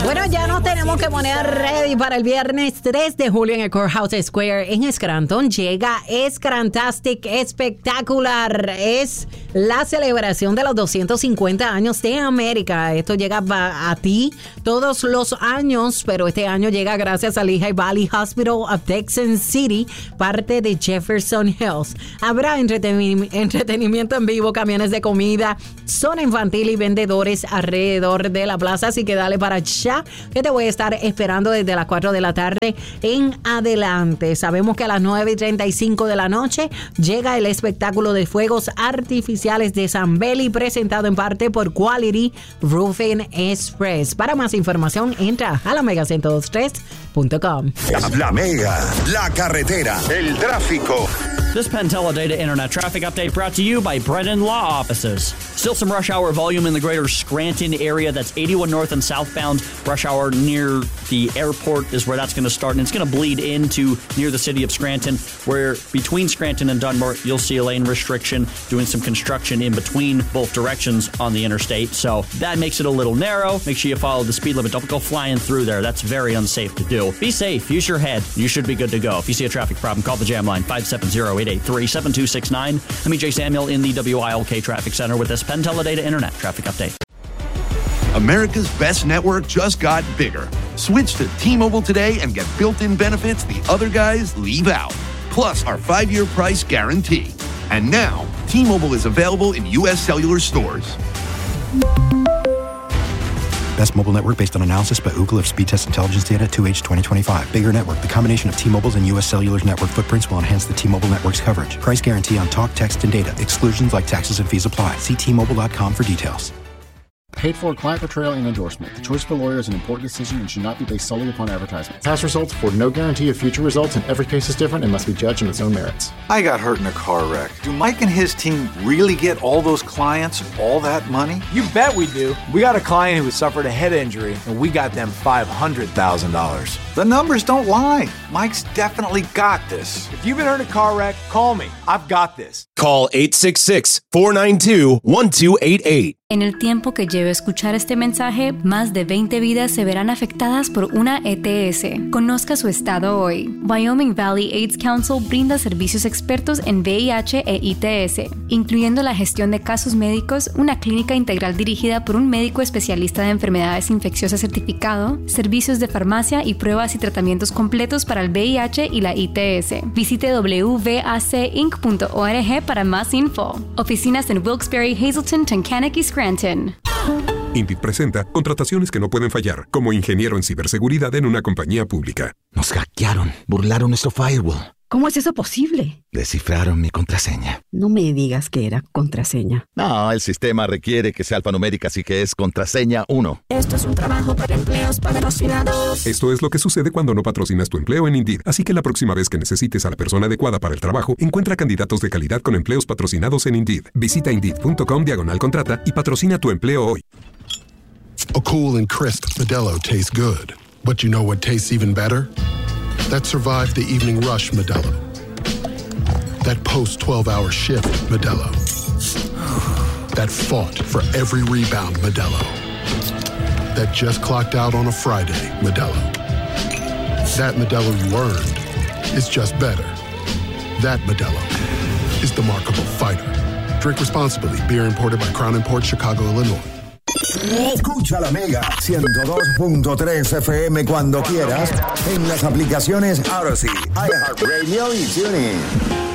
Bueno, ya nos tenemos que poner ready para el viernes 3 de julio en el Courthouse Square en Scranton. Llega Scrantastic Espectacular. Es la celebración de los 250 años de América. Esto llega a ti todos los años, pero este año llega gracias al Lehigh Valley Hospital of Texas City, parte de Jefferson Hills. Habrá entretenimiento en vivo, camiones de comida, zona infantil y vendedores alrededor de la plaza, así que dale para allá, que te voy a estar esperando desde las 4 de la tarde en adelante. Sabemos que a las 9:35 de la noche llega el espectáculo de fuegos artificiales de Zambelli, presentado en parte por Quality Roofing Express. Para más información, entra a lamega1023.com. La Mega, la carretera, el tráfico. This Penn Teledata Internet Traffic Update brought to you by Brennan Law Offices. Still some rush hour volume in the greater Scranton area. That's 81 north and southbound. Rush hour near the airport is where that's going to start. And it's going to bleed into near the city of Scranton, where between Scranton and Dunmore, you'll see a lane restriction, doing some construction in between both directions on the interstate. So that makes it a little narrow. Make sure you follow the speed limit. Don't go flying through there. That's very unsafe to do. Be safe. Use your head. You should be good to go. If you see a traffic problem, call the Jam Line, 570-883-7269. I'm EJ Samuel in the WILK Traffic Center with this Penn Teledata Internet Traffic Update. America's best network just got bigger. Switch to T-Mobile today and get built-in benefits the other guys leave out. Plus our 5-year price guarantee. And now, T-Mobile is available in U.S. cellular stores. Best mobile network based on analysis by Ookla of speed test intelligence data 2H 2025. Bigger network. The combination of T-Mobile's and U.S. Cellular's network footprints will enhance the T-Mobile network's coverage. Price guarantee on talk, text, and data. Exclusions like taxes and fees apply. See T-Mobile.com for details. Paid for client portrayal and endorsement. The choice of a lawyer is an important decision and should not be based solely upon advertisement. Past results afford no guarantee of future results, and every case is different and must be judged on its own merits. I got hurt in a car wreck. Do Mike and his team really get all those clients all that money? You bet we do. We got a client who suffered a head injury, and we got them $500,000. The numbers don't lie. Mike's definitely got this. If you've been hurt in a car wreck, call me. I've got this. Call 866-492-1288. En el tiempo que lleve escuchar este mensaje, más de 20 vidas se verán afectadas por una ETS. Conozca su estado hoy. Wyoming Valley AIDS Council brinda servicios expertos en VIH e ITS, incluyendo la gestión de casos médicos, una clínica integral dirigida por un médico especialista de enfermedades infecciosas certificado, servicios de farmacia y pruebas y tratamientos completos para el VIH y la ITS. Visite wvacinc.org para más info. Oficinas en Wilkes-Barre, Hazleton, Tunkhannock y Scranton. Indeed presenta contrataciones que no pueden fallar, como ingeniero en ciberseguridad en una compañía pública. Nos hackearon, burlaron nuestro firewall. ¿Cómo es eso posible? Descifraron mi contraseña. No me digas que era contraseña. No, el sistema requiere que sea alfanumérica, así que es contraseña 1. Esto es un trabajo para empleos patrocinados. Esto es lo que sucede cuando no patrocinas tu empleo en Indeed. Así que la próxima vez que necesites a la persona adecuada para el trabajo, encuentra candidatos de calidad con empleos patrocinados en Indeed. Visita Indeed.com/contrata y patrocina tu empleo hoy. A cool and crisp Modelo tastes good. But you know what tastes even better? That survived the evening rush Modelo. That post-12-hour shift Modelo. That fought for every rebound Modelo. That just clocked out on a Friday Modelo. That Modelo you earned is just better. That Modelo is the markable fighter. Drink responsibly. Beer imported by Crown Imports, Chicago, Illinois. Escucha la Mega 102.3 FM cuando quieras en las aplicaciones Odyssey, iHeartRadio y TuneIn.